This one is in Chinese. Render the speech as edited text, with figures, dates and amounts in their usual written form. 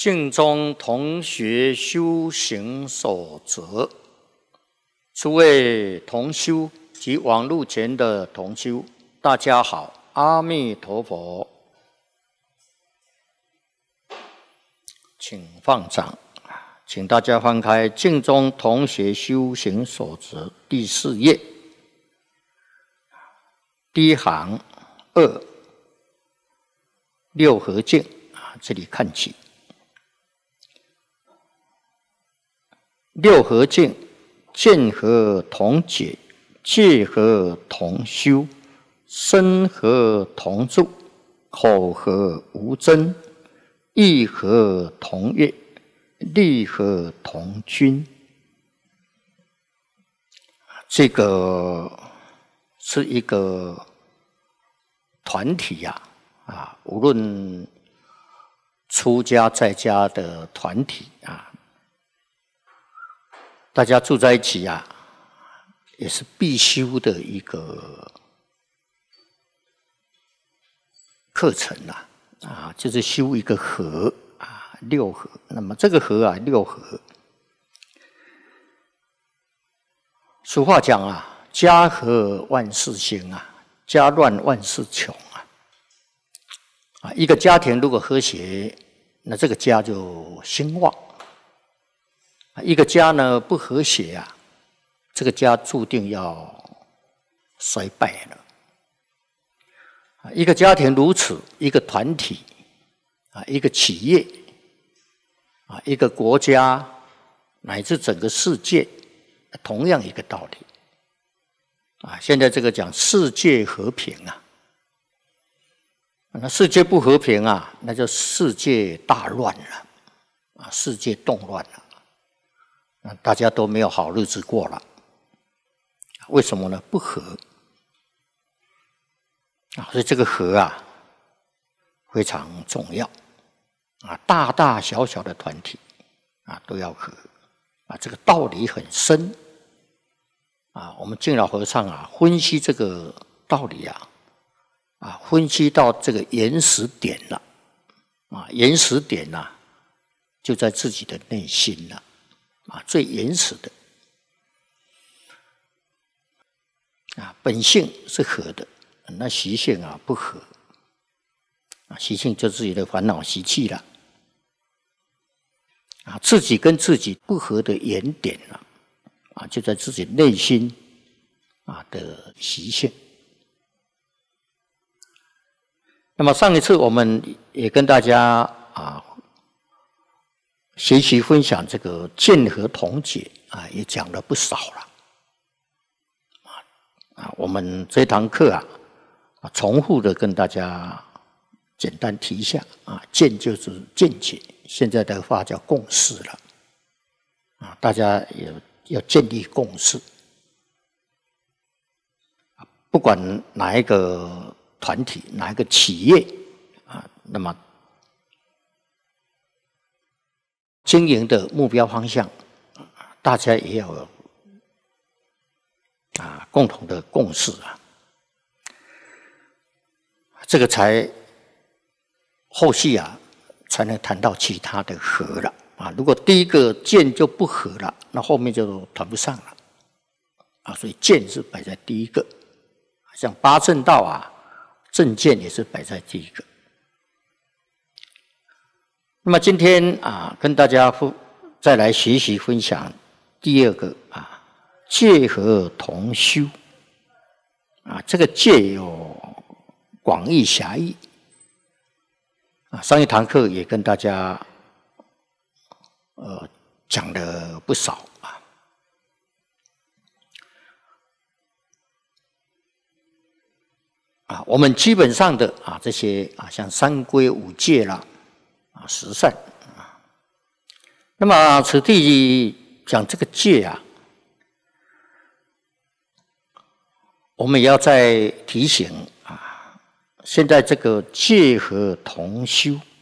净宗同学修行守则，诸位同修及网络前的同修，大家好，阿弥陀佛。请放掌，请大家翻开《净宗同学修行守则》第4页，第一行2，六合敬这里看起。六合敬，见合同解，戒合同修，身合同住，口合无争，意合同悦，力合同均。这个是一个团体呀，无论出家在家的团体啊，大家住在一起啊，也是必修的一个课程啦，就是修一个合六合。那么这个合六合，俗话讲家和万事兴家乱万事穷一个家庭如果和谐，那这个家就兴旺。一个家呢不和谐这个家注定要衰败了。一个家庭如此，一个团体一个企业一个国家乃至整个世界，同样一个道理现在这个讲世界和平那世界不和平那就世界大乱了世界动乱了。大家都没有好日子过了，为什么呢？不和所以这个和非常重要大大小小的团体都要和这个道理很深我们敬老和尚分析这个道理分析到这个原始点了原始点就在自己的内心了最原始的本性是和的，那习性不和习性就自己的烦恼习气了自己跟自己不合的原点就在自己内心的习性。那么上一次我们也跟大家学习分享这个见合同解也讲了不少了我们这堂课重复的跟大家简单提一下见就是见解，现在的话叫共识了大家也要建立共识不管哪一个团体哪一个企业那么经营的目标方向大家也要有共同的共识这个才后续才能谈到其他的合了如果第一个见就不合了，那后面就谈不上了所以见是摆在第一个，像八正道正见也是摆在第一个。那么今天跟大家再来学习分享第二个戒合同修这个戒有广义狭义上一堂课也跟大家讲了不少我们基本上的这些像三规五戒啦十善那么此地讲这个戒我们也要再提醒现在这个戒合同修